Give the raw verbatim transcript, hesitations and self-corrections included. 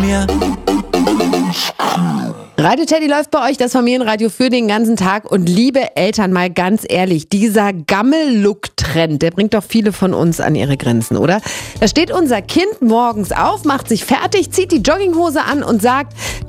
mir. Radio Teddy läuft bei euch, das Familienradio für den ganzen Tag. Und liebe Eltern, mal ganz ehrlich, dieser Gammel-Look-Trend, der bringt doch viele von uns an ihre Grenzen, oder? Da steht unser Kind morgens auf, macht sich fertig, zieht die Jogginghose an und sagt: